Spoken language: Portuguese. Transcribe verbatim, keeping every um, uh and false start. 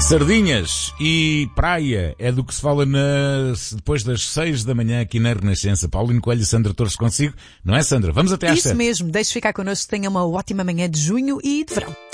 Sardinhas e praia é do que se fala nas, depois das seis da manhã aqui na Renascença. Paulino Coelho e Sandra Torres consigo, não é, Sandra? Vamos até às Isso sete. mesmo, deixe ficar connosco, tenha uma ótima manhã de junho e de verão.